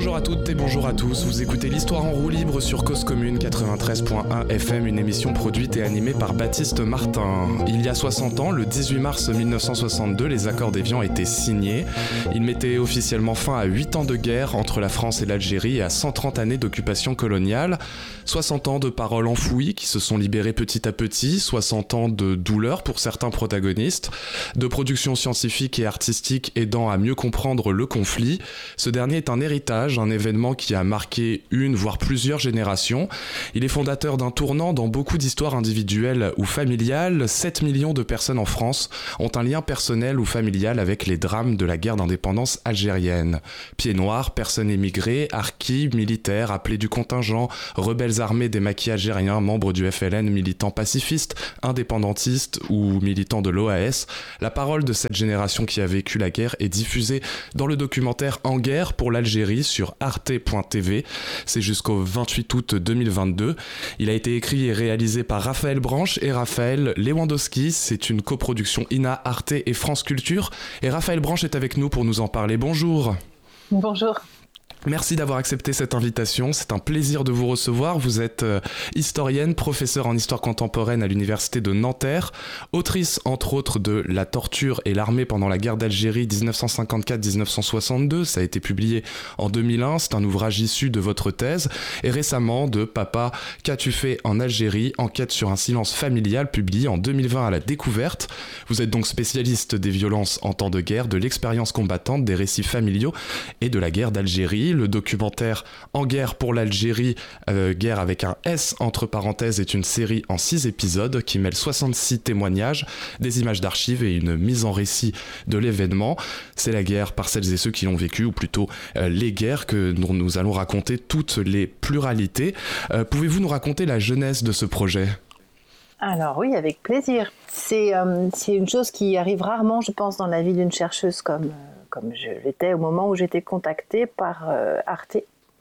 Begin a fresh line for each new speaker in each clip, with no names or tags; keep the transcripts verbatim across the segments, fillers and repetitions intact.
Bonjour à toutes et bonjour à tous, vous écoutez l'Histoire en roue libre sur Cause Commune quatre-vingt-treize point un F M, une émission produite et animée par Baptiste Martin. Il y a soixante ans, le dix-huit mars mille neuf cent soixante-deux, les accords d'Évian étaient signés. Ils mettaient officiellement fin à huit ans de guerre entre la France et l'Algérie et à cent trente années d'occupation coloniale. soixante ans de paroles enfouies qui se sont libérées petit à petit, soixante ans de douleur pour certains protagonistes, de production scientifique et artistique aidant à mieux comprendre le conflit. Ce dernier est un héritage, un événement qui a marqué une voire plusieurs générations. Il est fondateur d'un tournant dans beaucoup d'histoires individuelles ou familiales. sept millions de personnes en France ont un lien personnel ou familial avec les drames de la guerre d'indépendance algérienne. Pieds noirs, personnes émigrées, harkis, militaires, appelés du contingent, rebelles armés des maquis algériens, membres du F L N, militants pacifistes, indépendantistes ou militants de l'O A S. La parole de cette génération qui a vécu la guerre est diffusée dans le documentaire En guerre pour l'Algérie sur arte point t v. C'est jusqu'au vingt-huit août deux mille vingt-deux. Il a été écrit et réalisé par Raphaël Branche et Raphaël Lewandowski. C'est une coproduction I N A, Arte et France Culture. Et Raphaël Branche est avec nous pour nous en parler. Bonjour.
Bonjour.
Merci d'avoir accepté cette invitation, c'est un plaisir de vous recevoir. Vous êtes euh, historienne, professeure en histoire contemporaine à l'université de Nanterre, autrice entre autres de La torture et l'armée pendant la guerre d'Algérie dix-neuf cent cinquante-quatre à dix-neuf cent soixante-deux, ça a été publié en deux mille un, c'est un ouvrage issu de votre thèse, et récemment de Papa, qu'as-tu fait en Algérie, enquête sur un silence familial, publié en deux mille vingt à La Découverte. Vous êtes donc spécialiste des violences en temps de guerre, de l'expérience combattante, des récits familiaux et de la guerre d'Algérie. Le documentaire En guerre pour l'Algérie, euh, guerre avec un S entre parenthèses, est une série en six épisodes qui mêle soixante-six témoignages, des images d'archives et une mise en récit de l'événement. C'est la guerre par celles et ceux qui l'ont vécu, ou plutôt euh, les guerres que nous, nous allons raconter toutes les pluralités. Euh, pouvez-vous nous raconter la genèse de ce projet ?
Alors oui, avec plaisir. C'est, euh, c'est une chose qui arrive rarement, je pense, dans la vie d'une chercheuse comme... Euh... comme je l'étais au moment où j'étais contactée par euh, Arte,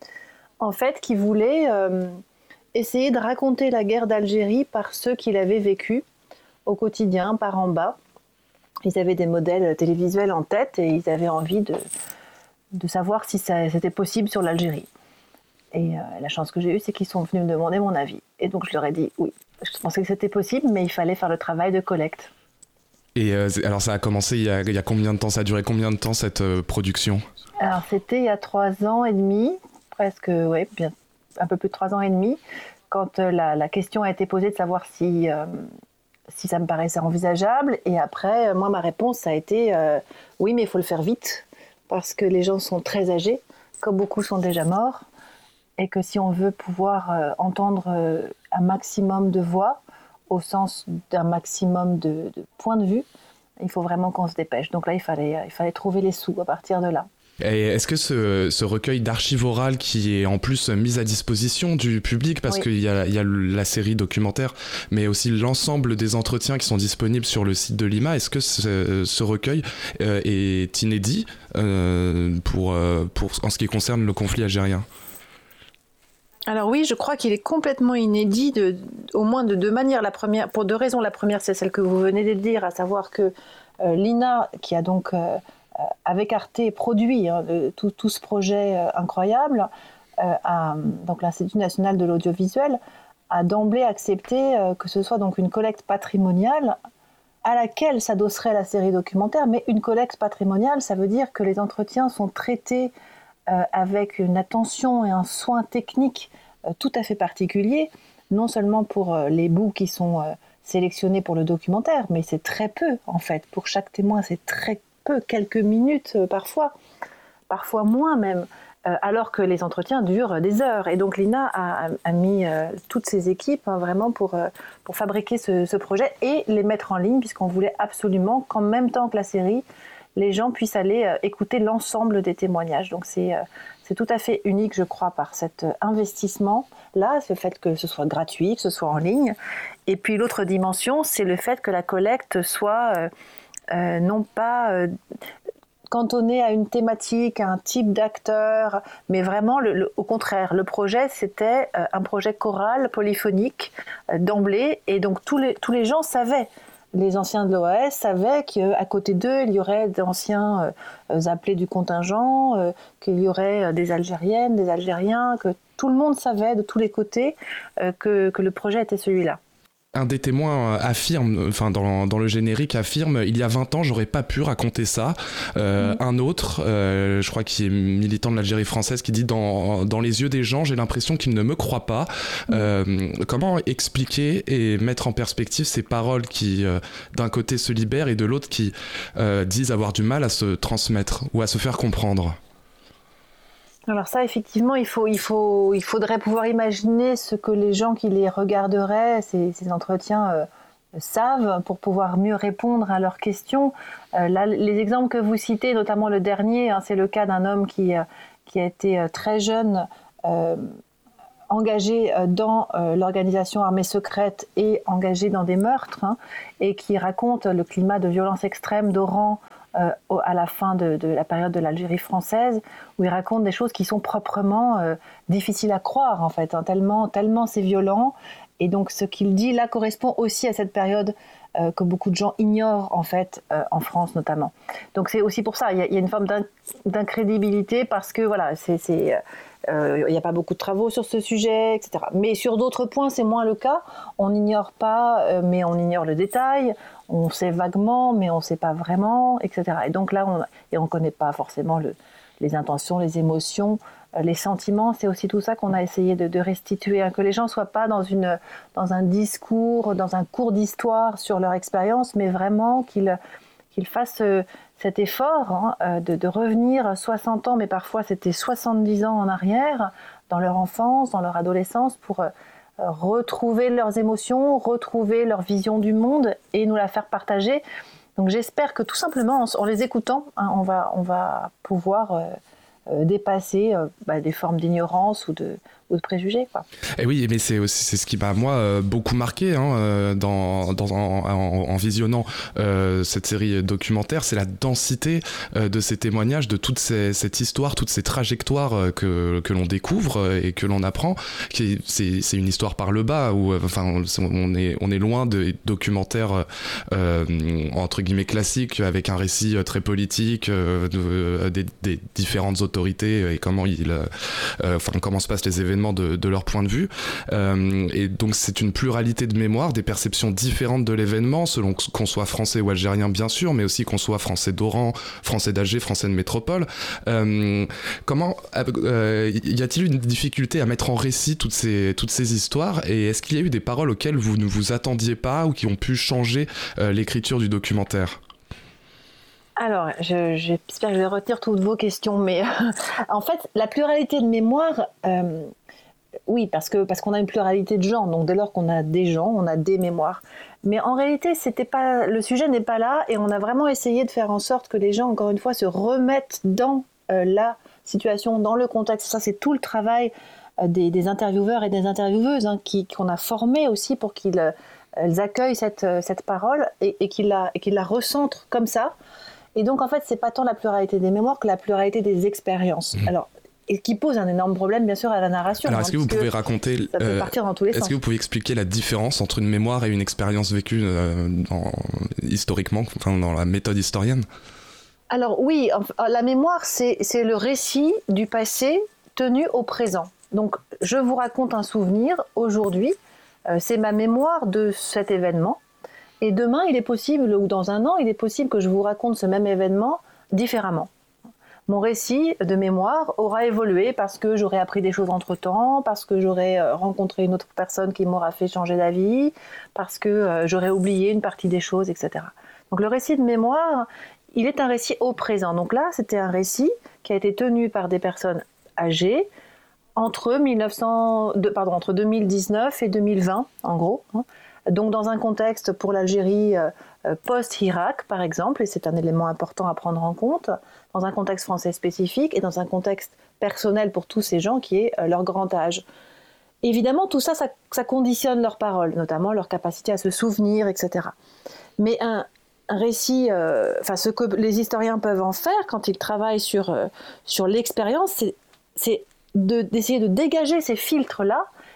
en fait, qui voulait euh, essayer de raconter la guerre d'Algérie par ceux qui l'avaient vécue au quotidien, par en bas. Ils avaient des modèles télévisuels en tête et ils avaient envie de, de savoir si ça, c'était possible sur l'Algérie. Et euh, la chance que j'ai eue, c'est qu'ils sont venus me demander mon avis. Et donc je leur ai dit oui. Je pensais que c'était possible, mais il fallait faire le travail de collecte.
Et euh, alors ça a commencé il y a, il y a combien de temps, ça a duré combien de temps cette euh, production ?
Alors c'était il y a trois ans et demi, presque, ouais, bien, un peu plus de trois ans et demi, quand euh, la, la question a été posée de savoir si, euh, si ça me paraissait envisageable. Et après, moi ma réponse ça a été euh, oui, mais il faut le faire vite, parce que les gens sont très âgés, comme beaucoup sont déjà morts, et que si on veut pouvoir euh, entendre euh, un maximum de voix, au sens d'un maximum de, de points de vue, il faut vraiment qu'on se dépêche. Donc là, il fallait, il fallait trouver les sous à partir de là.
Et est-ce que ce, ce recueil d'archives orales qui est en plus mis à disposition du public, parce oui. qu'il y a, il y a la série documentaire, mais aussi l'ensemble des entretiens qui sont disponibles sur le site de l'I M A, est-ce que ce, ce recueil euh, est inédit euh, pour, euh, pour, en ce qui concerne le conflit algérien ?
Alors oui, je crois qu'il est complètement inédit, de, au moins de deux manières. La première, pour deux raisons. La première, c'est celle que vous venez de dire, à savoir que euh, l'I N A, qui a donc, euh, avec Arte, produit hein, de, tout, tout ce projet euh, incroyable, euh, à, donc l'Institut national de l'audiovisuel, a d'emblée accepté euh, que ce soit donc une collecte patrimoniale à laquelle s'adosserait la série documentaire. Mais une collecte patrimoniale, ça veut dire que les entretiens sont traités Euh, avec une attention et un soin technique euh, tout à fait particulier, non seulement pour euh, les bouts qui sont euh, sélectionnés pour le documentaire, mais c'est très peu en fait. Pour chaque témoin, c'est très peu, quelques minutes euh, parfois, parfois moins même, euh, alors que les entretiens durent des heures. Et donc l'I N A a, a, a mis euh, toutes ses équipes hein, vraiment pour, euh, pour fabriquer ce, ce projet et les mettre en ligne, puisqu'on voulait absolument qu'en même temps que la série, les gens puissent aller euh, écouter l'ensemble des témoignages. Donc c'est, euh, c'est tout à fait unique, je crois, par cet euh, investissement-là, ce fait que ce soit gratuit, que ce soit en ligne. Et puis l'autre dimension, c'est le fait que la collecte soit euh, euh, non pas euh, cantonnée à une thématique, à un type d'acteur, mais vraiment, le, le, au contraire, le projet, c'était euh, un projet choral, polyphonique, euh, d'emblée. Et donc tous les, tous les gens savaient les anciens de l'O A S savaient qu'à côté d'eux, il y aurait d'anciens euh, appelés du contingent, euh, qu'il y aurait des Algériennes, des Algériens, que tout le monde savait de tous les côtés euh, que, que le projet était celui-là.
Un des témoins affirme, enfin dans, dans le générique affirme, il y a vingt ans, j'aurais pas pu raconter ça. Euh, mmh. Un autre, euh, je crois qu'il est militant de l'Algérie française, qui dit dans, dans les yeux des gens, j'ai l'impression qu'ils ne me croient pas. Mmh. Euh, comment expliquer et mettre en perspective ces paroles qui, euh, d'un côté, se libèrent et de l'autre qui euh, disent avoir du mal à se transmettre ou à se faire comprendre?
Alors ça, effectivement, il, faut, il, faut, il faudrait pouvoir imaginer ce que les gens qui les regarderaient, ces, ces entretiens, euh, savent pour pouvoir mieux répondre à leurs questions. Euh, là, les exemples que vous citez, notamment le dernier, hein, c'est le cas d'un homme qui, euh, qui a été euh, très jeune, euh, engagé dans euh, l'organisation armée secrète et engagé dans des meurtres, hein, et qui raconte le climat de violence extrême d'Oran Euh, à la fin de, de la période de l'Algérie française, où il raconte des choses qui sont proprement euh, difficiles à croire, en fait, hein, tellement, tellement c'est violent. Et donc ce qu'il dit là correspond aussi à cette période euh, que beaucoup de gens ignorent, en fait, euh, en France notamment. Donc c'est aussi pour ça, il y a, il y a une forme d'in- d'incrédibilité, parce que voilà, c'est... c'est Euh, il n'y a pas beaucoup de travaux sur ce sujet, et cetera. Mais sur d'autres points, c'est moins le cas. On n'ignore pas, euh, mais on ignore le détail. On sait vaguement, mais on ne sait pas vraiment, et cetera. Et donc là, on ne connaît pas forcément le, les intentions, les émotions, euh, les sentiments. C'est aussi tout ça qu'on a essayé de, de restituer, hein, que les gens ne soient pas dans, une, dans un discours, dans un cours d'histoire sur leur expérience, mais vraiment qu'ils, qu'ils fassent euh, cet effort, hein, de, de revenir soixante ans, mais parfois c'était soixante-dix ans en arrière, dans leur enfance, dans leur adolescence, pour euh, retrouver leurs émotions, retrouver leur vision du monde et nous la faire partager. Donc j'espère que tout simplement, en, en les écoutant, hein, on, va, on va pouvoir euh, euh, dépasser euh, bah, des formes d'ignorance ou de, ou de préjugés, quoi.
Et oui, mais c'est aussi c'est ce qui m'a moi euh, beaucoup marqué, hein, dans, dans en, en, en visionnant euh, cette série documentaire, c'est la densité euh, de ces témoignages, de toute ces, cette histoire, toutes ces trajectoires euh, que que l'on découvre euh, et que l'on apprend. Qui c'est c'est une histoire par le bas, où euh, enfin on est on est loin de documentaires euh, entre guillemets classiques avec un récit très politique euh, de, des, des différentes autorités et comment il euh, enfin comment se passent les événements De, de leur point de vue, euh, et donc c'est une pluralité de mémoire, des perceptions différentes de l'événement selon qu'on soit français ou algérien bien sûr, mais aussi qu'on soit français d'Oran, français d'Alger, français de métropole. Euh, comment euh, y a-t-il une difficulté à mettre en récit toutes ces, toutes ces histoires, et est-ce qu'il y a eu des paroles auxquelles vous ne vous attendiez pas ou qui ont pu changer euh, l'écriture du documentaire?
Alors, je, j'espère que je vais retenir toutes vos questions, mais en fait, la pluralité de mémoire, euh, oui, parce que parce qu'on a une pluralité de gens, donc dès lors qu'on a des gens, on a des mémoires. Mais en réalité, c'était pas, le sujet n'est pas là, et on a vraiment essayé de faire en sorte que les gens, encore une fois, se remettent dans euh, la situation, dans le contexte. Ça, c'est tout le travail euh, des, des intervieweurs et des intervieweuses, hein, qui, qu'on a formés aussi pour qu'ils euh, accueillent cette, cette parole et, et qu'ils la, et qu'ils la recentrent comme ça. Et donc, en fait, c'est pas tant la pluralité des mémoires que la pluralité des expériences. Mmh. Alors, et qui pose un énorme problème, bien sûr, à la narration.
Alors, est-ce
hein,
que vous pouvez raconter...
Ça peut euh, partir dans tous les
est-ce
sens. Est-ce
que vous pouvez expliquer la différence entre une mémoire et une expérience vécue euh, dans, historiquement, enfin, dans la méthode historienne?
Alors, oui, la mémoire, c'est, c'est le récit du passé tenu au présent. Donc, je vous raconte un souvenir aujourd'hui. Euh, c'est ma mémoire de cet événement. Et demain, il est possible, ou dans un an, il est possible que je vous raconte ce même événement différemment. Mon récit de mémoire aura évolué parce que j'aurai appris des choses entre-temps, parce que j'aurai rencontré une autre personne qui m'aura fait changer d'avis, parce que j'aurai oublié une partie des choses, et cetera. Donc le récit de mémoire, il est un récit au présent. Donc là, c'était un récit qui a été tenu par des personnes âgées entre, mille neuf cents, pardon, entre deux mille dix-neuf et deux mille vingt, en gros. Donc dans un contexte pour l'Algérie euh, post-Irak, par exemple, et c'est un élément important à prendre en compte, dans un contexte français spécifique et dans un contexte personnel pour tous ces gens qui est euh, leur grand âge. Évidemment, tout ça, ça, ça conditionne leurs paroles, notamment leur capacité à se souvenir, et cetera. Mais un, un récit, euh, enfin ce que les historiens peuvent en faire quand ils travaillent sur, euh, sur l'expérience, c'est, c'est de, d'essayer de dégager ces filtres-là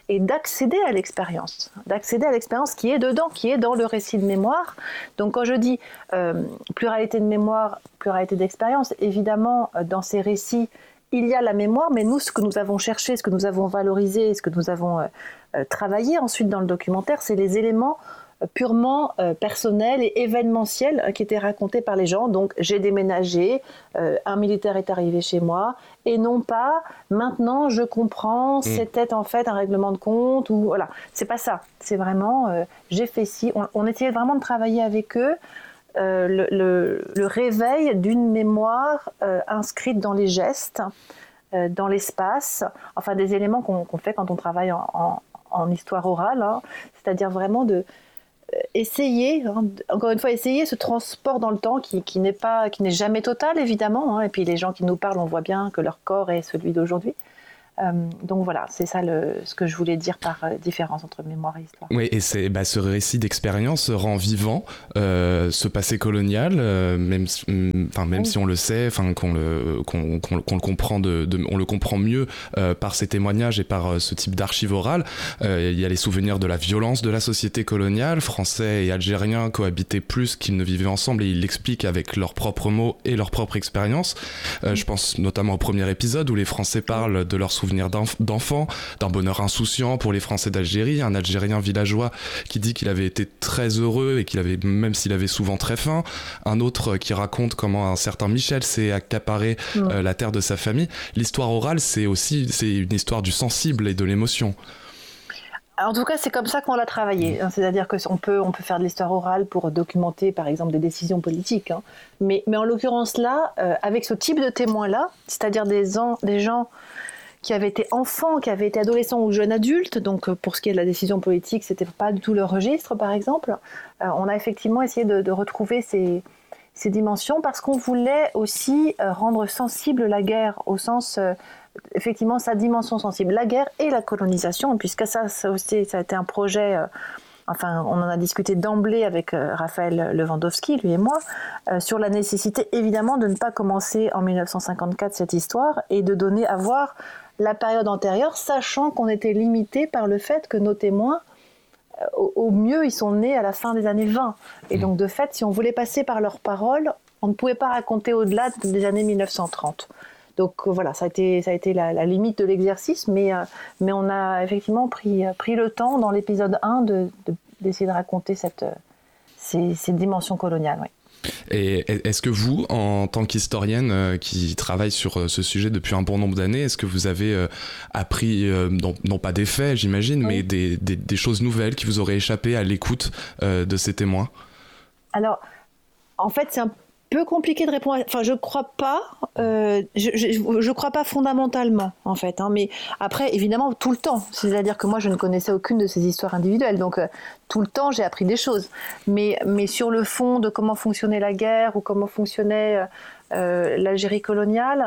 et d'accéder à l'expérience, d'accéder à l'expérience qui est dedans, qui est dans le récit de mémoire. Donc quand je dis euh, pluralité de mémoire, pluralité d'expérience, évidemment euh, dans ces récits, il y a la mémoire, mais nous, ce que nous avons cherché, ce que nous avons valorisé, ce que nous avons euh, euh, travaillé ensuite dans le documentaire, c'est les éléments euh, purement euh, personnels et événementiels euh, qui étaient racontés par les gens. Donc, j'ai déménagé, euh, un militaire est arrivé chez moi, et non pas, maintenant, je comprends, mmh. c'était en fait un règlement de compte, ou voilà. C'est pas ça. C'est vraiment, euh, j'ai fait ci. On, on essayait vraiment de travailler avec eux, Euh, le, le, le réveil d'une mémoire euh, inscrite dans les gestes, euh, dans l'espace, enfin des éléments qu'on, qu'on fait quand on travaille en, en, en histoire orale, hein, c'est-à-dire vraiment de euh, essayer, hein, encore une fois, essayer ce transport dans le temps qui, qui n'est pas, qui n'est jamais total évidemment, hein, et puis les gens qui nous parlent, on voit bien que leur corps est celui d'aujourd'hui. Euh, donc voilà, c'est ça le, ce que je voulais dire par euh, différence entre mémoire et histoire.
Oui, et c'est, bah, ce récit d'expérience rend vivant euh, ce passé colonial, euh, même, enfin, même oui. si on le sait, qu'on le, qu'on, qu'on, qu'on le comprend, de, de, on le comprend mieux euh, par ces témoignages et par euh, ce type d'archives orales. Euh, il y a les souvenirs de la violence de la société coloniale, français et algériens cohabitaient plus qu'ils ne vivaient ensemble, et ils l'expliquent avec leurs propres mots et leur propre expérience. Euh, oui. Je pense notamment au premier épisode où les Français parlent de leurs souvenirs d'enf- d'enfants, d'un bonheur insouciant pour les Français d'Algérie, un Algérien villageois qui dit qu'il avait été très heureux et qu'il avait, même s'il avait souvent très faim, un autre qui raconte comment un certain Michel s'est accaparé mmh. euh, la terre de sa famille. L'histoire orale, c'est aussi c'est une histoire du sensible et de l'émotion.
En tout cas, c'est comme ça qu'on l'a travaillé. Hein. C'est-à-dire qu'on peut, on peut faire de l'histoire orale pour documenter, par exemple, des décisions politiques. Hein. Mais, mais en l'occurrence là, euh, avec ce type de témoins-là, c'est-à-dire des, en, des gens qui avaient été enfants, qui avaient été adolescents ou jeunes adultes, donc pour ce qui est de la décision politique, c'était pas du tout leur registre, par exemple. Euh, on a effectivement essayé de, de retrouver ces, ces dimensions parce qu'on voulait aussi euh, rendre sensible la guerre, au sens, euh, effectivement, sa dimension sensible, la guerre et la colonisation, puisque ça, ça aussi, ça a été un projet... Euh, Enfin, on en a discuté d'emblée avec euh, Raphaël Lewandowski, lui et moi, euh, sur la nécessité évidemment de ne pas commencer en dix-neuf cent cinquante-quatre cette histoire et de donner à voir la période antérieure, sachant qu'on était limité par le fait que nos témoins, euh, au, au mieux, ils sont nés à la fin des années vingt. Et donc, de fait, si on voulait passer par leurs paroles, on ne pouvait pas raconter au-delà des années dix-neuf cent trente. Donc euh, voilà, ça a été, ça a été la, la limite de l'exercice, mais, euh, mais on a effectivement pris, pris le temps dans l'épisode un de, de, d'essayer de raconter cette, ces, ces dimensions coloniales. Oui.
Et est-ce que vous, en tant qu'historienne euh, qui travaille sur euh, ce sujet depuis un bon nombre d'années, est-ce que vous avez euh, appris, euh, non, non pas des faits j'imagine, oui. mais des, des, des choses nouvelles qui vous auraient échappé à l'écoute euh, de ces témoins ?
Alors, en fait, c'est un peu compliqué de répondre. Enfin, je crois pas. Euh, je, je, je crois pas fondamentalement, en fait. Hein, mais après, évidemment, tout le temps. C'est-à-dire que moi, je ne connaissais aucune de ces histoires individuelles. Donc, euh, tout le temps, j'ai appris des choses. Mais, mais sur le fond de comment fonctionnait la guerre ou comment fonctionnait euh, l'Algérie coloniale,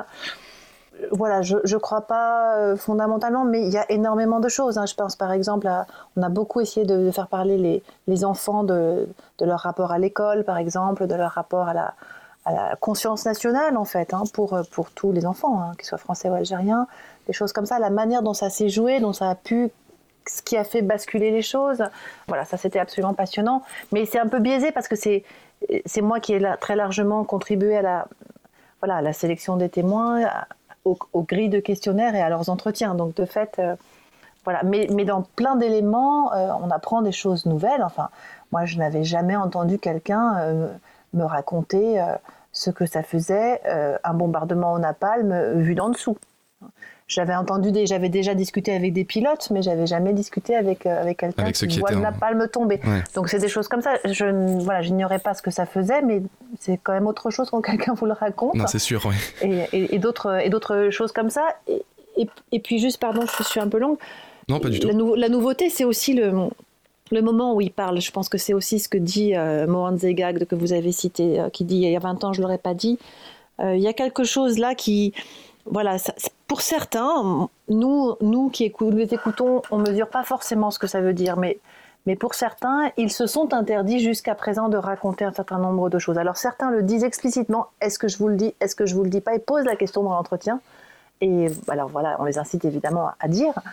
voilà, je ne crois pas euh, fondamentalement, mais il y a énormément de choses. Hein. Je pense par exemple, à, on a beaucoup essayé de, de faire parler les, les enfants de, de leur rapport à l'école, par exemple, de leur rapport à la, à la conscience nationale, en fait, hein, pour, pour tous les enfants, hein, qu'ils soient français ou algériens, des choses comme ça, la manière dont ça s'est joué, dont ça a pu, ce qui a fait basculer les choses. Voilà, ça c'était absolument passionnant, mais c'est un peu biaisé parce que c'est, c'est moi qui ai là, très largement contribué à la, voilà, à la sélection des témoins, à, Aux, aux grilles de questionnaires et à leurs entretiens. Donc, de fait, euh, voilà. Mais, mais dans plein d'éléments, euh, on apprend des choses nouvelles. Enfin, moi, je n'avais jamais entendu quelqu'un euh, me raconter euh, ce que ça faisait, euh, un bombardement au napalm euh, vu d'en dessous. J'avais entendu, des, j'avais déjà discuté avec des pilotes, mais j'avais jamais discuté avec, euh, avec quelqu'un avec qui, qui voit le napalm tomber. Ouais. Donc c'est des choses comme ça. Je, voilà, j'ignorais pas ce que ça faisait, mais c'est quand même autre chose quand quelqu'un vous le raconte.
Non, c'est sûr, oui.
Et, et, et, d'autres, et d'autres choses comme ça. Et, et, et puis juste, pardon, je suis un peu longue.
Non, pas du tout.
La, nou- la nouveauté, c'est aussi le, le moment où il parle. Je pense que c'est aussi ce que dit euh, Mohan Zegag, que vous avez cité, euh, qui dit il y a vingt ans, je l'aurais pas dit. Euh, il y a quelque chose là qui... Voilà, ça, pour certains, nous, nous qui écoutons, les écoutons, on ne mesure pas forcément ce que ça veut dire, mais, mais pour certains, ils se sont interdits jusqu'à présent de raconter un certain nombre de choses. Alors certains le disent explicitement, est-ce que je vous le dis, est-ce que je vous le dis pas, ils posent la question dans l'entretien, et alors voilà, on les incite évidemment à dire,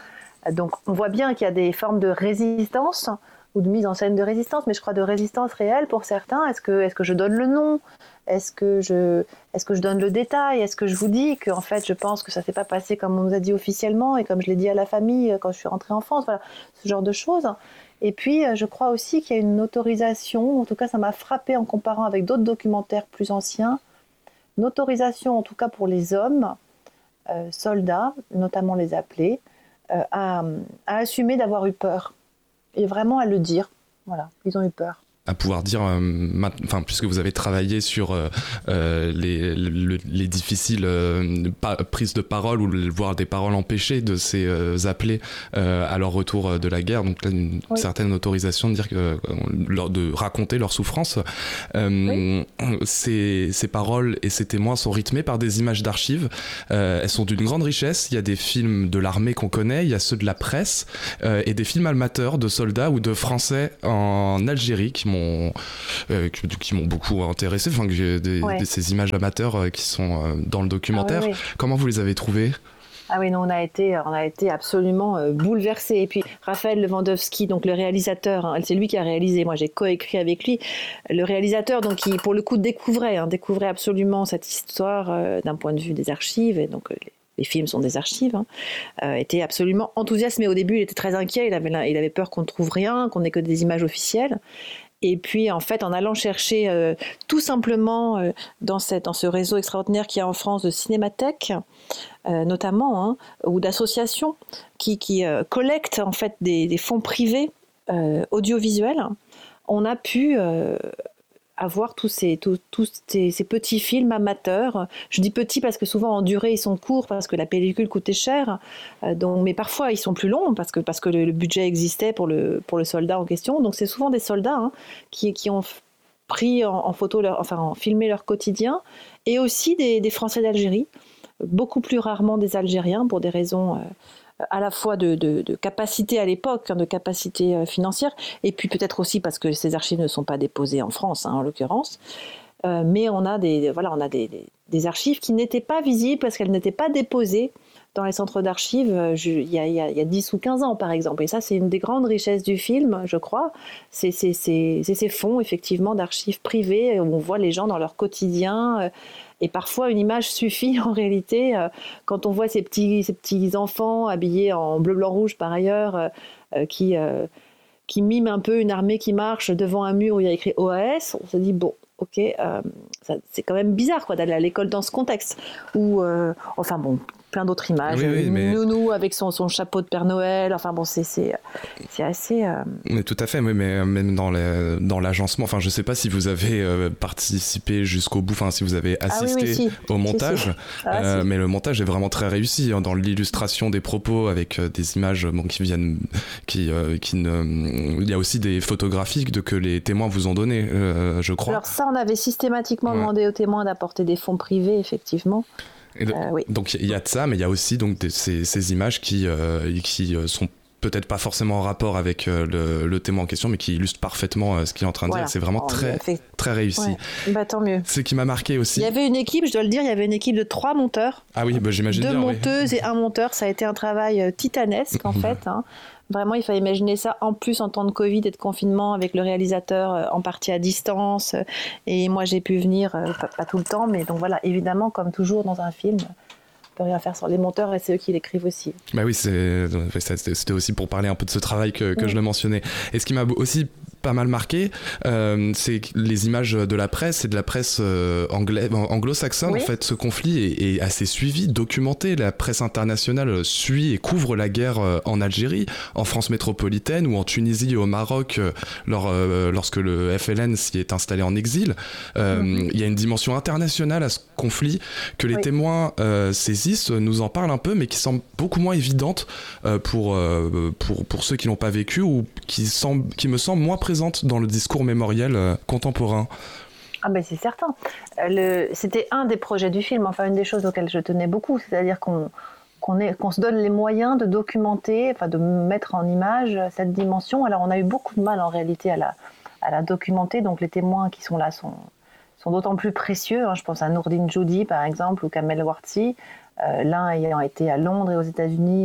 Donc on voit bien qu'il y a des formes de résistance ou de mise en scène de résistance, mais je crois de résistance réelle pour certains. Est-ce que, est-ce que je donne le nom ? Est-ce que, je, est-ce que je donne le détail ? Est-ce que je vous dis qu'en fait, je pense que ça ne s'est pas passé comme on nous a dit officiellement et comme je l'ai dit à la famille quand je suis rentrée en France ? Voilà, ce genre de choses. Et puis, je crois aussi qu'il y a une autorisation, en tout cas ça m'a frappée en comparant avec d'autres documentaires plus anciens, une autorisation en tout cas pour les hommes, euh, soldats, notamment les appelés, euh, à, à assumer d'avoir eu peur. Et vraiment à le dire. Voilà, ils ont eu peur.
À pouvoir dire, euh, enfin, puisque vous avez travaillé sur euh, euh, les, le, les difficiles euh, pa- prises de parole ou voire des paroles empêchées de ces euh, appelés euh, à leur retour de la guerre, donc là, une oui. certaine autorisation de dire que, euh, de raconter leur souffrance. Euh, oui. ces, ces paroles et ces témoins sont rythmés par des images d'archives. Euh, elles sont d'une grande richesse. Il y a des films de l'armée qu'on connaît, il y a ceux de la presse euh, et des films amateurs de soldats ou de Français en Algérie qui m'ont Euh, qui, qui m'ont beaucoup intéressé, enfin, des, ouais. des, ces images amateurs euh, qui sont euh, dans le documentaire. Ah, oui, oui. Comment vous les avez trouvées ?
Ah oui, non, on a été, on a été absolument euh, bouleversés. Et puis Raphaël Lewandowski, donc le réalisateur, hein, c'est lui qui a réalisé. Moi, j'ai coécrit avec lui. Le réalisateur, donc, qui pour le coup découvrait, hein, découvrait absolument cette histoire euh, d'un point de vue des archives. Et donc, euh, les, les films sont des archives. Hein, euh, était absolument enthousiaste, mais au début, il était très inquiet. Il avait, il avait peur qu'on ne trouve rien, qu'on n'ait que des images officielles. Et puis, en fait, en allant chercher euh, tout simplement euh, dans, cette, dans ce réseau extraordinaire qu'il y a en France de cinémathèques, euh, notamment, hein, ou d'associations qui, qui euh, collectent en fait des, des fonds privés euh, audiovisuels, on a pu euh, avoir tous, ces, tous, tous ces, ces petits films amateurs. Je dis petits parce que souvent en durée ils sont courts parce que la pellicule coûtait cher, euh, donc, mais parfois ils sont plus longs parce que, parce que le, le budget existait pour le, pour le soldat en question. Donc c'est souvent des soldats hein, qui, qui ont pris en, en photo, leur, enfin en filmé leur quotidien, et aussi des, des Français d'Algérie, beaucoup plus rarement des Algériens pour des raisons... Euh, à la fois de, de, de capacité à l'époque, hein, de capacité euh, financière, et puis peut-être aussi parce que ces archives ne sont pas déposées en France, hein, en l'occurrence. Euh, mais on a, des, voilà, on a des, des, des archives qui n'étaient pas visibles parce qu'elles n'étaient pas déposées dans les centres d'archives euh, je, il, y a, il, y a, il y a dix ou quinze ans, par exemple. Et ça, c'est une des grandes richesses du film, je crois. C'est, c'est, c'est, c'est ces fonds, effectivement, d'archives privées où on voit les gens dans leur quotidien. Euh, Et parfois, une image suffit en réalité. Euh, quand on voit ces petits, ces petits enfants habillés en bleu, blanc, rouge par ailleurs, euh, euh, qui, euh, qui miment un peu une armée qui marche devant un mur où il y a écrit O A S, on se dit, bon, ok, euh, ça, c'est quand même bizarre quoi, d'aller à l'école dans ce contexte. Ou, euh, enfin bon, plein d'autres images.
Oui, oui, mais...
Nounou avec son, son chapeau de Père Noël. Enfin bon, c'est, c'est, c'est assez... Euh...
Mais tout à fait, oui, mais même dans, les, dans l'agencement, enfin je ne sais pas si vous avez euh, participé jusqu'au bout, enfin si vous avez assisté
ah, oui, oui, si.
au montage, si, si. Ah, euh, si. Mais le montage est vraiment très réussi hein, dans l'illustration des propos avec euh, des images bon, qui viennent... Qui, euh, qui ne... Il y a aussi des photographies de, que les témoins vous ont données, euh, je crois.
Alors ça, on avait systématiquement
ouais.
demandé aux témoins d'apporter des fonds privés, effectivement.
Et de, euh, oui. Donc il y a de ça, mais il y a aussi donc des, ces, ces images qui, euh, qui sont peut-être pas forcément en rapport avec euh, le, le témoin en question, mais qui illustrent parfaitement euh, ce qu'il est en train de voilà. dire. C'est vraiment oh, très, fait... très réussi.
Ouais. Bah, tant mieux.
Ce qui m'a marqué aussi.
Il y avait une équipe, je dois le dire, il y avait une équipe de trois monteurs.
Ah oui, bah, j'imagine
deux
bien.
Deux monteuses
oui.
et un monteur. Ça a été un travail titanesque en fait. Hein. Vraiment, il fallait imaginer ça en plus en temps de Covid et de confinement avec le réalisateur en partie à distance. Et moi, j'ai pu venir, pas, pas tout le temps, mais donc voilà, évidemment, comme toujours dans un film. On peut rien faire sur les monteurs et c'est eux qui l'écrivent aussi.
Bah oui, c'est, c'était aussi pour parler un peu de ce travail que, que mmh. je le mentionnais. Et ce qui m'a aussi pas mal marqué, euh, c'est les images de la presse et de la presse euh, angla- anglo-saxonne. Oui. En fait, ce conflit est, est assez suivi, documenté. La presse internationale suit et couvre la guerre euh, en Algérie, en France métropolitaine ou en Tunisie et au Maroc, euh, lors, euh, lorsque le F L N s'y est installé en exil. Euh, mmh. Il y a une dimension internationale à ce conflit que les oui. témoins euh, saisissent, nous en parlent un peu, mais qui semble beaucoup moins évidente euh, pour, euh, pour, pour ceux qui l'ont pas vécu ou qui, semble, qui me semble moins présente dans le discours mémoriel euh, contemporain.
Ah ben c'est certain. Le, c'était un des projets du film, enfin une des choses auxquelles je tenais beaucoup, c'est-à-dire qu'on, qu'on, est, qu'on se donne les moyens de documenter, enfin de mettre en image cette dimension. Alors on a eu beaucoup de mal en réalité à la, à la documenter, donc les témoins qui sont là sont, sont d'autant plus précieux. Hein. Je pense à Nourdine Joudi par exemple ou Kamel Wartsi, euh, l'un ayant été à Londres et aux États-Unis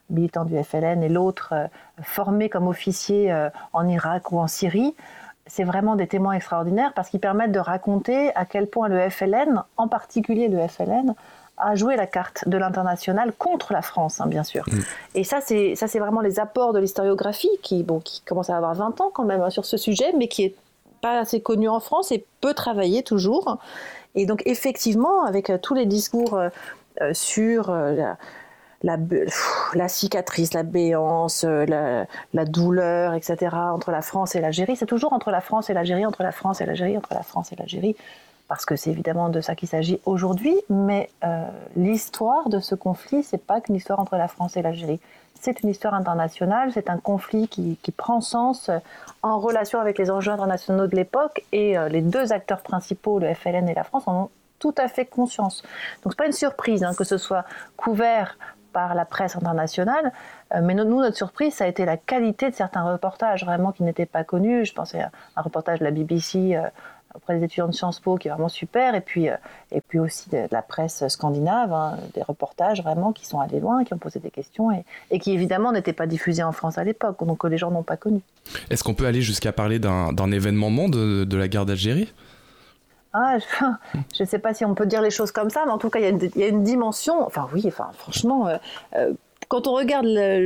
militant du F L N, et l'autre euh, formé comme officier euh, en Irak ou en Syrie. C'est vraiment des témoins extraordinaires parce qu'ils permettent de raconter à quel point le F L N, en particulier le F L N, a joué la carte de l'international contre la France, hein, bien sûr. Mmh. Et ça c'est, ça, c'est vraiment les apports de l'historiographie qui, bon, qui commence à avoir vingt ans quand même hein, sur ce sujet, mais qui est pas assez connu en France et peu travaillé toujours. Et donc effectivement, avec euh, tous les discours euh, sur euh, la, la, pff, la cicatrice, la béance, euh, la, la douleur, et cetera, entre la France et l'Algérie, c'est toujours entre la France et l'Algérie, entre la France et l'Algérie, entre la France et l'Algérie, parce que c'est évidemment de ça qu'il s'agit aujourd'hui, mais euh, l'histoire de ce conflit, c'est pas qu'une histoire entre la France et l'Algérie. C'est une histoire internationale, c'est un conflit qui, qui prend sens en relation avec les enjeux internationaux de l'époque, et euh, les deux acteurs principaux, le F L N et la France, en ont tout à fait conscience. Donc c'est pas une surprise hein, que ce soit couvert par la presse internationale, euh, mais nous, notre surprise, ça a été la qualité de certains reportages, vraiment qui n'étaient pas connus. Je pensais à un reportage de la B B C euh, auprès des étudiants de Sciences Po qui est vraiment super, et puis, euh, et puis aussi de, de la presse scandinave, hein, des reportages vraiment qui sont allés loin, qui ont posé des questions, et, et qui évidemment n'étaient pas diffusés en France à l'époque, donc que les gens n'ont pas connu.
Est-ce qu'on peut aller jusqu'à parler d'un, d'un événement monde de, de la guerre d'Algérie ?
Ah, je ne sais pas si on peut dire les choses comme ça, mais en tout cas, il y a une, il y a une dimension. Enfin, oui, enfin, franchement, euh, euh, quand on regarde le,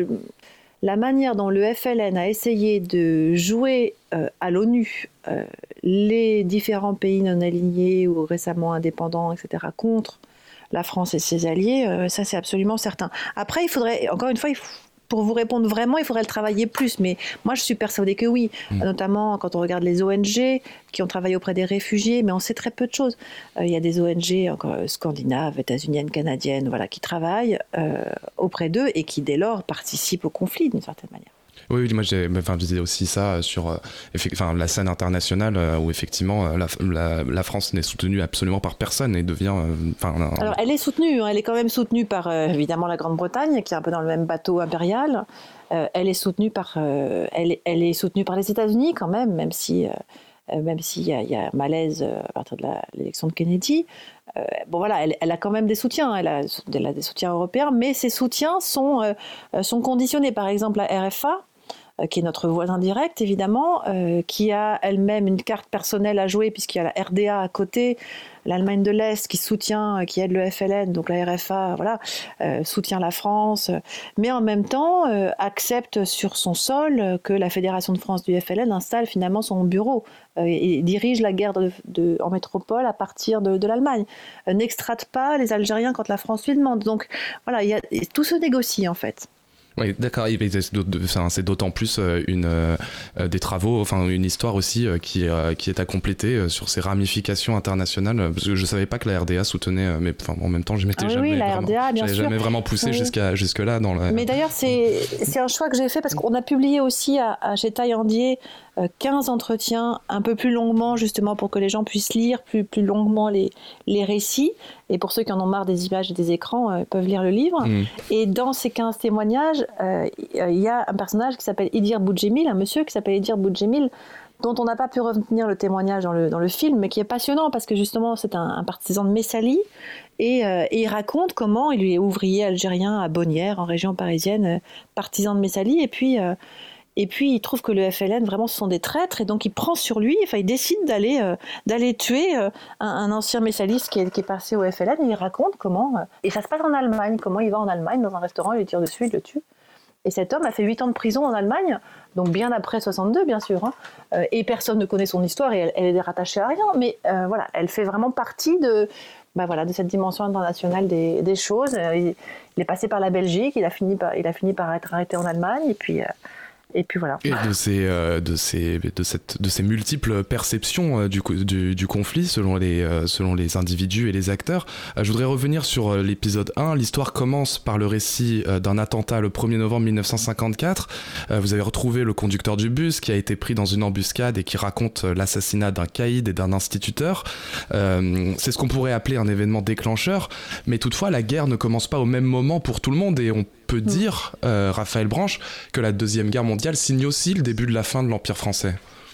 la manière dont le F L N a essayé de jouer euh, à l'ONU euh, les différents pays non alignés ou récemment indépendants, et cetera, contre la France et ses alliés, euh, ça, c'est absolument certain. Après, il faudrait, encore une fois, il faut. Pour vous répondre vraiment, il faudrait le travailler plus. Mais moi, je suis persuadée que oui. Mmh. Notamment quand on regarde les O N G qui ont travaillé auprès des réfugiés, mais on sait très peu de choses. Euh, il y a des O N G encore, scandinaves, états-uniennes, canadiennes, voilà, qui travaillent euh, auprès d'eux et qui, dès lors, participent au conflit d'une certaine manière.
Oui, oui, moi j'ai enfin, je disais aussi ça sur euh, enfin, la scène internationale euh, où effectivement euh, la, la, la France n'est soutenue absolument par personne et devient... Euh, un...
Alors elle est soutenue, hein, elle est quand même soutenue par euh, évidemment la Grande-Bretagne qui est un peu dans le même bateau impérial. Euh, elle est soutenue par, euh, elle, elle est soutenue par les États-Unis quand même, même si... Euh, Euh, même s'il y a, il y a malaise euh, à partir de la, l'élection de Kennedy. Euh, bon voilà, elle, elle a quand même des soutiens, elle a, elle a des soutiens européens, mais ces soutiens sont, euh, sont conditionnés. Par exemple, la R F A, euh, qui est notre voisin direct évidemment, euh, qui a elle-même une carte personnelle à jouer puisqu'il y a la R D A à côté, l'Allemagne de l'Est qui soutient, qui aide le F L N, donc la R F A, voilà, euh, soutient la France, mais en même temps euh, accepte sur son sol que la Fédération de France du F L N installe finalement son bureau euh, et dirige la guerre de, de, en métropole à partir de, de l'Allemagne. Euh, n'extrate pas les Algériens quand la France lui demande. Donc voilà, il y a, tout se négocie en fait.
Oui, d'accord. C'est d'autant plus une, euh, des travaux, enfin une histoire aussi euh, qui, euh, qui est à compléter euh, sur ces ramifications internationales. Parce que je savais pas que la R D A soutenait, mais enfin, en même temps, je m'étais
ah oui,
jamais,
oui, la
vraiment,
R D A, bien sûr.
jamais vraiment poussé oui. jusqu'à jusque là dans la.
Mais d'ailleurs, c'est c'est un choix que j'ai fait parce qu'on a publié aussi à, à chez Taillandier quinze entretiens un peu plus longuement, justement pour que les gens puissent lire plus, plus longuement les, les récits. Et pour ceux qui en ont marre des images et des écrans, euh, peuvent lire le livre. Mmh. Et dans ces quinze témoignages, euh, il y a un personnage qui s'appelle Idir Boudjemil, un monsieur qui s'appelle Idir Boudjemil, dont on n'a pas pu retenir le témoignage dans le, dans le film, mais qui est passionnant parce que justement c'est un, un partisan de Messali. Et, euh, et il raconte comment il est ouvrier algérien à Bonnières, en région parisienne, euh, partisan de Messali. Et puis... Euh, Et puis, il trouve que le F L N, vraiment, ce sont des traîtres. Et donc, il prend sur lui, enfin, il décide d'aller, euh, d'aller tuer euh, un, un ancien messaliste qui est, qui est passé au F L N. Et il raconte comment... Euh, et ça se passe en Allemagne. Comment il va en Allemagne, dans un restaurant, il lui tire dessus, il le tue. Et cet homme a fait huit ans de prison en Allemagne, donc bien après soixante-deux, bien sûr. Hein. Euh, et personne ne connaît son histoire et elle, elle est rattachée à rien. Mais euh, voilà, elle fait vraiment partie de... Ben voilà, de cette dimension internationale des, des choses. Euh, il, il est passé par la Belgique, il a fini par, il a fini par être arrêté en Allemagne. Et puis... Euh, Et puis voilà.
Et de ces, euh, de ces, de cette, de ces multiples perceptions euh, du, du, du conflit selon les, euh, selon les individus et les acteurs. Euh, je voudrais revenir sur euh, l'épisode un. L'histoire commence par le récit euh, d'un attentat le premier novembre mille neuf cent cinquante-quatre. Euh, vous avez retrouvé le conducteur du bus qui a été pris dans une embuscade et qui raconte euh, l'assassinat d'un caïd et d'un instituteur. Euh, c'est ce qu'on pourrait appeler un événement déclencheur. Mais toutefois, la guerre ne commence pas au même moment pour tout le monde et on peut dire, euh, Raphaël Branche, que la Deuxième Guerre mondiale signe aussi le début de la fin de l'Empire français.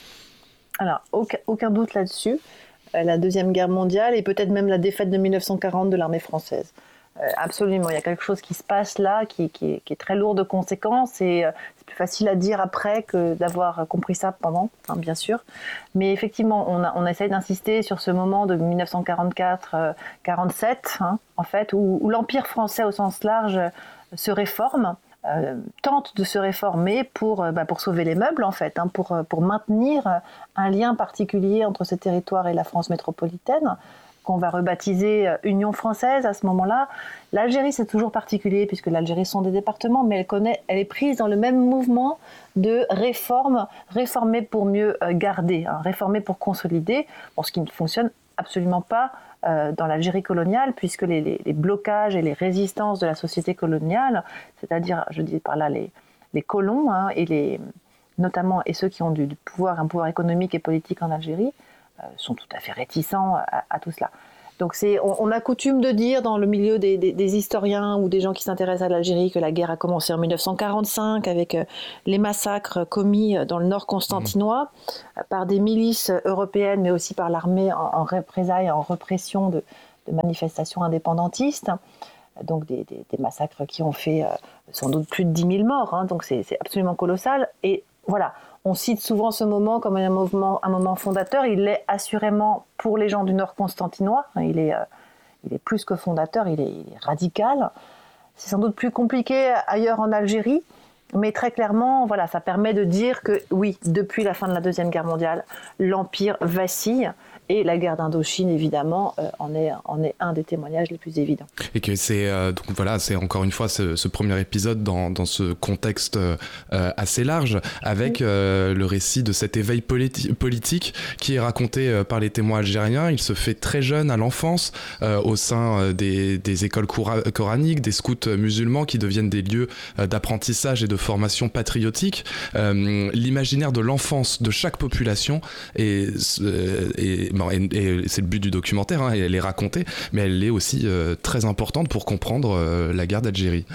Alors, aucun, aucun doute là-dessus. Euh, la Deuxième Guerre mondiale et peut-être même la défaite de mille neuf cent quarante de l'armée française. Euh, absolument, il y a quelque chose qui se passe là qui, qui, est, qui est très lourd de conséquences et euh, c'est plus facile à dire après que d'avoir compris ça pendant, hein, bien sûr. Mais effectivement, on, a, on essaye d'insister sur ce moment de dix-neuf cent quarante-quatre quarante-sept, hein, en fait, où, où l'Empire français au sens large se réforme, euh, tente de se réformer pour, bah, pour sauver les meubles, en fait, hein, pour, pour maintenir un lien particulier entre ces territoires et la France métropolitaine, qu'on va rebaptiser Union française à ce moment-là. L'Algérie, c'est toujours particulier, puisque l'Algérie sont des départements, mais elle, connaît, elle est prise dans le même mouvement de réforme, réformer pour mieux garder, hein, réformer pour consolider, bon, ce qui ne fonctionne absolument pas euh, dans l'Algérie coloniale, puisque les, les, les blocages et les résistances de la société coloniale, c'est-à-dire, je dis par là, les, les colons, hein, et les, notamment, et ceux qui ont du, du pouvoir, un pouvoir économique et politique en Algérie, sont tout à fait réticents à, à tout cela. Donc c'est, on, on a coutume de dire dans le milieu des, des, des historiens ou des gens qui s'intéressent à l'Algérie que la guerre a commencé en dix-neuf cent quarante-cinq avec euh, les massacres commis dans le nord constantinois mmh. euh, par des milices européennes, mais aussi par l'armée en, en représailles, en répression de, de manifestations indépendantistes. Donc des, des, des massacres qui ont fait euh, sans doute plus de dix mille morts, hein, donc c'est, c'est absolument colossal. Et voilà, on cite souvent ce moment comme un moment, un moment fondateur. Il l'est assurément pour les gens du Nord constantinois. Il est, euh, il est plus que fondateur, il est, il est radical. C'est sans doute plus compliqué ailleurs en Algérie, mais très clairement, voilà, ça permet de dire que oui, depuis la fin de la Deuxième Guerre mondiale, l'Empire vacille. Et la guerre d'Indochine, évidemment, euh, en, est, en est un des témoignages les plus évidents.
Et que c'est, euh, donc voilà, c'est encore une fois ce, ce premier épisode dans, dans ce contexte euh, assez large, avec oui. euh, le récit de cet éveil politi- politique qui est raconté euh, par les témoins algériens. Il se fait très jeune à l'enfance, euh, au sein euh, des, des écoles coura- coraniques, des scouts musulmans qui deviennent des lieux euh, d'apprentissage et de formation patriotique. Euh, l'imaginaire de l'enfance de chaque population est... est Bon, et, et c'est le but du documentaire, hein, et elle est racontée, mais elle est aussi euh, très importante pour comprendre euh, la guerre d'Algérie.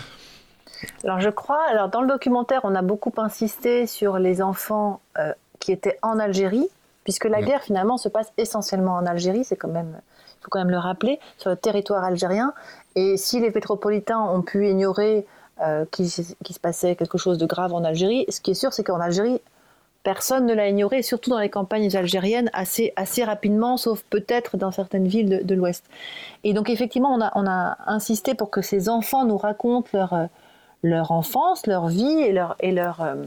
Alors je crois, alors dans le documentaire, on a beaucoup insisté sur les enfants euh, qui étaient en Algérie, puisque la ouais. guerre finalement se passe essentiellement en Algérie, c'est quand même, il faut quand même le rappeler, sur le territoire algérien. Et si les métropolitains ont pu ignorer euh, qu'il, qu'il se passait quelque chose de grave en Algérie, ce qui est sûr, c'est qu'en Algérie, personne ne l'a ignoré, surtout dans les campagnes algériennes, assez, assez rapidement, sauf peut-être dans certaines villes de, de l'Ouest. Et donc effectivement, on a, on a insisté pour que ces enfants nous racontent leur, leur enfance, leur vie et leur, et leur, euh,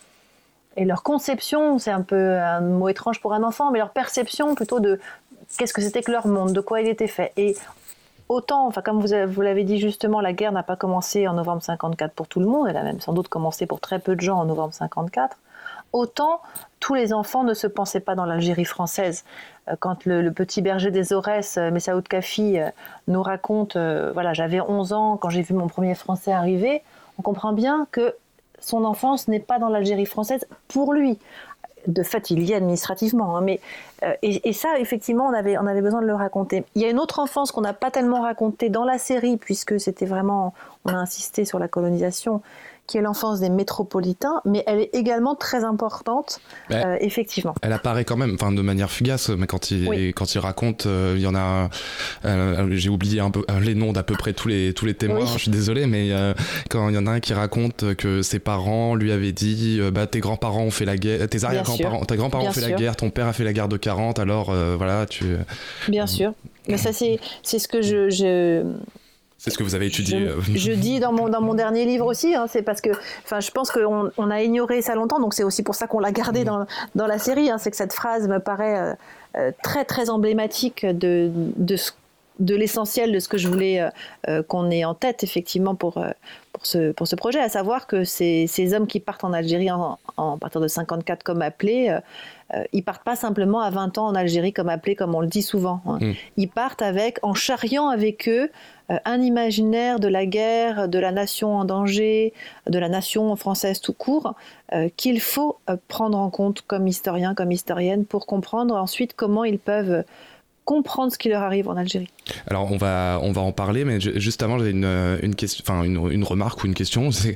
et leur conception, c'est un peu un mot étrange pour un enfant, mais leur perception plutôt de qu'est-ce que c'était que leur monde, de quoi il était fait. Et autant, enfin, comme vous, avez, vous l'avez dit justement, la guerre n'a pas commencé en novembre cinquante-quatre pour tout le monde, elle a même sans doute commencé pour très peu de gens en novembre cinquante-quatre. Autant tous les enfants ne se pensaient pas dans l'Algérie française. Quand le, le petit berger des Aurès, Messaoud Kafi, nous raconte, euh, voilà, j'avais onze ans quand j'ai vu mon premier Français arriver, on comprend bien que son enfance n'est pas dans l'Algérie française pour lui. De fait, il y est administrativement, hein, mais euh, et, et ça, effectivement, on avait, on avait besoin de le raconter. Il y a une autre enfance qu'on n'a pas tellement racontée dans la série, puisque c'était vraiment, on a insisté sur la colonisation, qui est l'enfance des métropolitains, mais elle est également très importante, bah, euh, effectivement.
Elle apparaît quand même, enfin de manière fugace, mais quand il oui. quand il raconte, euh, il y en a, euh, j'ai oublié un peu les noms d'à peu près tous les tous les témoins. Oui. Je suis désolé, mais euh, quand il y en a un qui raconte que ses parents lui avaient dit, euh, bah tes grands-parents ont fait la guerre, tes arrière-grands-parents, tes grands-parents Bien ont fait sûr. la guerre, ton père a fait la guerre de quarante, alors euh, voilà, tu.
Bien euh, sûr, mais ça c'est c'est ce que je je.
C'est ce que vous avez étudié.
Je, je dis dans mon, dans mon dernier livre aussi, hein, c'est parce que je pense qu'on on a ignoré ça longtemps, donc c'est aussi pour ça qu'on l'a gardé dans, dans la série, hein, c'est que cette phrase me paraît euh, très très emblématique de, de, de l'essentiel de ce que je voulais euh, qu'on ait en tête effectivement pour, euh, pour, ce, pour ce projet, à savoir que ces, ces hommes qui partent en Algérie en, en, à partir de cinquante-quatre comme appelés, euh, Euh, ils partent pas simplement à vingt ans en Algérie comme appelés, comme on le dit souvent. Hein. Mmh. Ils partent avec, en charriant avec eux euh, un imaginaire de la guerre, de la nation en danger, de la nation française tout court, euh, qu'il faut euh, prendre en compte comme historien, comme historienne, pour comprendre ensuite comment ils peuvent comprendre ce qui leur arrive en Algérie.
Alors on va on va en parler, mais juste avant j'avais une une question, enfin une, une remarque ou une question. C'est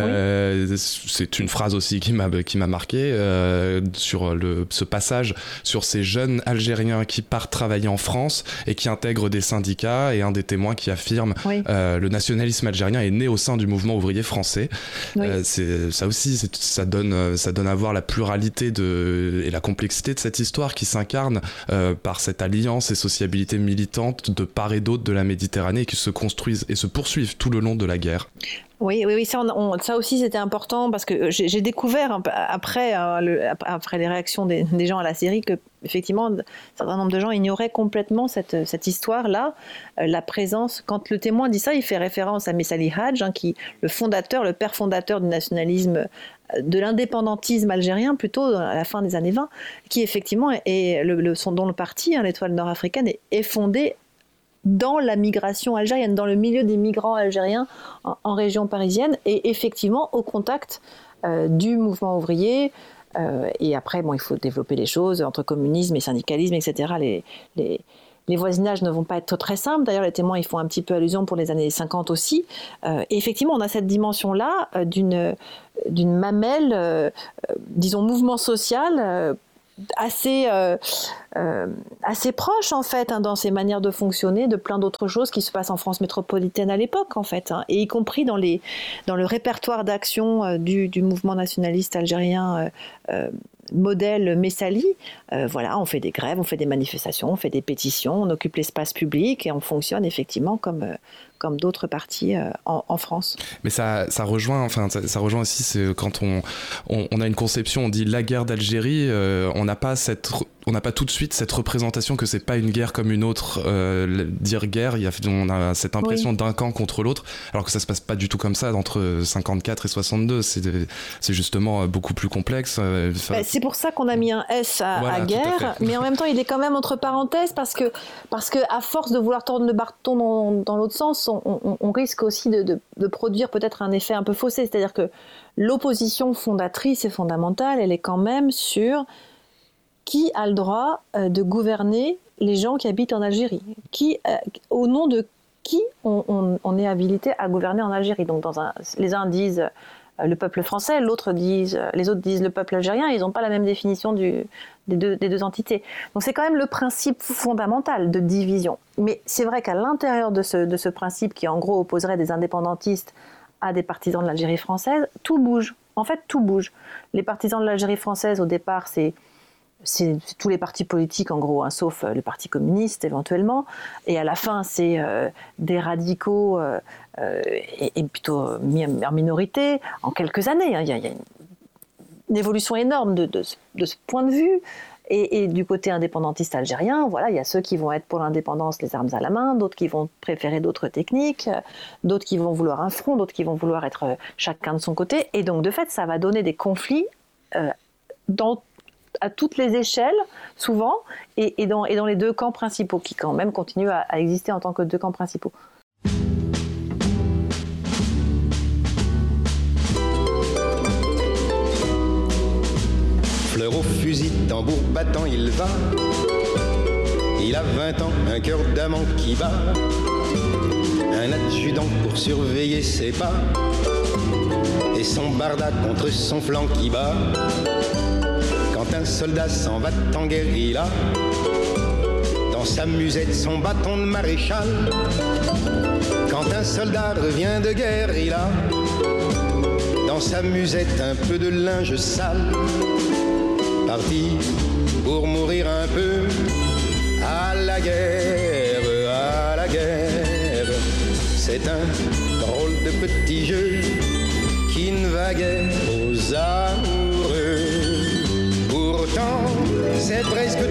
euh, oui. c'est une phrase aussi qui m'a qui m'a marqué euh, sur le ce passage sur ces jeunes Algériens qui partent travailler en France et qui intègrent des syndicats, et un des témoins qui affirme oui. euh, le nationalisme algérien est né au sein du mouvement ouvrier français. Oui. Euh, c'est ça aussi, c'est, ça donne ça donne à voir la pluralité de et la complexité de cette histoire qui s'incarne euh, par cette alliance et sociabilité militante de part et d'autre de la Méditerranée, et qui se construisent et se poursuivent tout le long de la guerre.
Oui, oui, oui, ça, on, on, ça aussi c'était important, parce que j'ai, j'ai découvert un peu après, euh, le, après les réactions des, des gens à la série que effectivement un certain nombre de gens ignoraient complètement cette, cette histoire-là, euh, la présence. Quand le témoin dit ça, il fait référence à Messali Hadj, hein, qui le fondateur, le père fondateur du nationalisme, de l'indépendantisme algérien plutôt à la fin des années vingt, qui effectivement est le, le son dont le parti, hein, l'Étoile nord-africaine, est, est fondé dans la migration algérienne, dans le milieu des migrants algériens en, en région parisienne, et effectivement au contact euh, du mouvement ouvrier. Euh, et après, bon, il faut développer les choses entre communisme et syndicalisme, et cetera. Les, les, les voisinages ne vont pas être très simples. D'ailleurs, les témoins, ils font un petit peu allusion pour les années cinquante aussi. Euh, et effectivement, on a cette dimension-là euh, d'une, d'une mamelle, euh, euh, disons, mouvement social, euh, assez euh, euh, assez proche en fait, hein, dans ses manières de fonctionner de plein d'autres choses qui se passent en France métropolitaine à l'époque en fait, hein, et y compris dans les dans le répertoire d'action euh, du du mouvement nationaliste algérien euh, euh, modèle Messali. Euh, voilà, on fait des grèves, on fait des manifestations, on fait des pétitions, on occupe l'espace public et on fonctionne effectivement comme euh, comme d'autres partis euh, en, en France.
Mais ça, ça rejoint, enfin, ça, ça rejoint aussi, c'est quand on, on, on a une conception, on dit la guerre d'Algérie, euh, on n'a pas cette, on n'a pas tout de suite cette représentation que c'est pas une guerre comme une autre. Euh, dire guerre, il y a, on a cette impression oui. d'un camp contre l'autre, alors que ça se passe pas du tout comme ça entre cinquante-quatre et soixante-deux. C'est, c'est justement beaucoup plus complexe. Euh,
bah, c'est pour ça qu'on a mis un S à, voilà, à guerre, à mais en même temps, il est quand même entre parenthèses parce que, parce que à force de vouloir tordre le bâton dans, dans l'autre sens, On, on, on risque aussi de, de, de produire peut-être un effet un peu faussé, c'est-à-dire que l'opposition fondatrice et fondamentale, elle est quand même sur qui a le droit euh, de gouverner les gens qui habitent en Algérie, qui, euh, au nom de qui on, on, on est habilité à gouverner en Algérie. Donc dans un, les uns disent euh, le peuple français, l'autre disent, les autres disent le peuple algérien, ils n'ont pas la même définition du, des, deux, des deux entités. Donc c'est quand même le principe fondamental de division. Mais c'est vrai qu'à l'intérieur de ce, de ce principe qui en gros opposerait des indépendantistes à des partisans de l'Algérie française, tout bouge. En fait, tout bouge. Les partisans de l'Algérie française, au départ, c'est C'est, c'est tous les partis politiques en gros, hein, sauf euh, le Parti communiste éventuellement, et à la fin c'est euh, des radicaux euh, euh, et, et plutôt en minorité en quelques années. Il hein, y, y a une, une évolution énorme de, de, de ce point de vue. Et, et du côté indépendantiste algérien, voilà, il y a ceux qui vont être pour l'indépendance les armes à la main, d'autres qui vont préférer d'autres techniques, d'autres qui vont vouloir un front, d'autres qui vont vouloir être chacun de son côté. Et donc de fait, ça va donner des conflits euh, dans à toutes les échelles, souvent, et, et, dans, et dans les deux camps principaux, qui quand même continuent à, à exister en tant que deux camps principaux.
Fleur au fusil, tambour battant, il va. Il a vingt ans, un cœur d'amant qui bat. Un adjudant pour surveiller ses pas. Et son barda contre son flanc qui bat. Quand un soldat s'en va en guérilla, dans sa musette son bâton de maréchal. Quand un soldat revient de guerre, il a dans sa musette un peu de linge sale. Parti pour mourir un peu à la guerre, à la guerre. C'est un drôle de petit jeu qui ne va guère aux amoureux. Pourtant, c'est presque